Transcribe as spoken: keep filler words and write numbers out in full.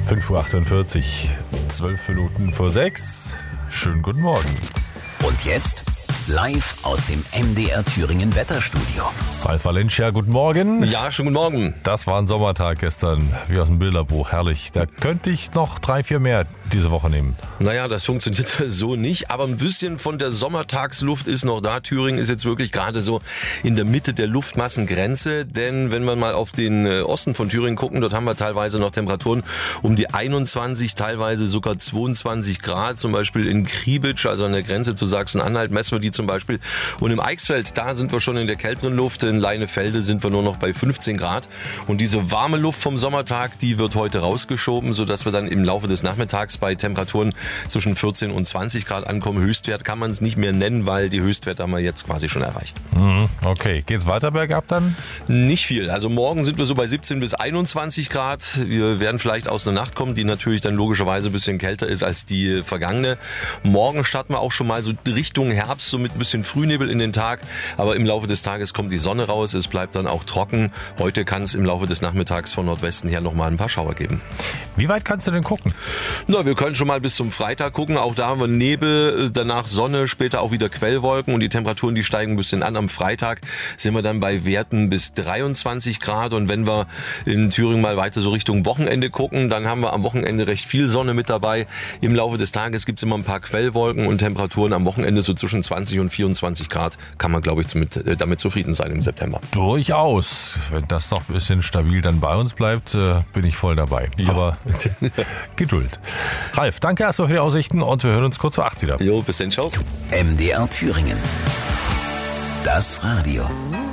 fünf Uhr achtundvierzig, zwölf Minuten vor sechs. Schönen guten Morgen. Und jetzt live aus dem M D R Thüringen Wetterstudio. Ralf Valencia, guten Morgen. Ja, schönen guten Morgen. Das war ein Sommertag gestern, wie aus dem Bilderbuch, herrlich. Da könnte ich noch drei, vier mehr diese Woche nehmen. Naja, das funktioniert so nicht, aber ein bisschen von der Sommertagsluft ist noch da. Thüringen ist jetzt wirklich gerade so in der Mitte der Luftmassengrenze, denn wenn wir mal auf den Osten von Thüringen gucken, dort haben wir teilweise noch Temperaturen um die einundzwanzig, teilweise sogar zweiundzwanzig Grad, zum Beispiel in Kriebitsch, also an der Grenze zu Sachsen-Anhalt, messen wir die zum Beispiel. Und im Eichsfeld, da sind wir schon in der kälteren Luft, in Leinefelde sind wir nur noch bei fünfzehn Grad. Und diese warme Luft vom Sommertag, die wird heute rausgeschoben, sodass wir dann im Laufe des Nachmittags bei Temperaturen zwischen vierzehn und zwanzig Grad ankommen. Höchstwert kann man es nicht mehr nennen, weil die Höchstwerte haben wir jetzt quasi schon erreicht. Okay, geht's weiter bergab dann? Nicht viel. Also morgen sind wir so bei siebzehn bis einundzwanzig Grad. Wir werden vielleicht aus einer Nacht kommen, die natürlich dann logischerweise ein bisschen kälter ist als die vergangene. Morgen starten wir auch schon mal so Richtung Herbst, so mit ein bisschen Frühnebel in den Tag. Aber im Laufe des Tages kommt die Sonne raus. Es bleibt dann auch trocken. Heute kann es im Laufe des Nachmittags von Nordwesten her nochmal ein paar Schauer geben. Wie weit kannst du denn gucken? Na, wir können schon mal bis zum Freitag gucken. Auch da haben wir Nebel, danach Sonne, später auch wieder Quellwolken und die Temperaturen, die steigen ein bisschen an. Am Freitag sind wir dann bei Werten bis dreiundzwanzig Grad und wenn wir in Thüringen mal weiter so Richtung Wochenende gucken, dann haben wir am Wochenende recht viel Sonne mit dabei. Im Laufe des Tages gibt es immer ein paar Quellwolken und Temperaturen am Wochenende so zwischen zwanzig und vierundzwanzig Grad. Kann man, glaube ich, mit, damit zufrieden sein im September. Durchaus. Wenn das noch ein bisschen stabil dann bei uns bleibt, bin ich voll dabei. Ja. Aber Geduld. Ralf, danke erstmal für die Aussichten und wir hören uns kurz vor acht wieder. Jo, bis dann, ciao. M D R Thüringen. Das Radio.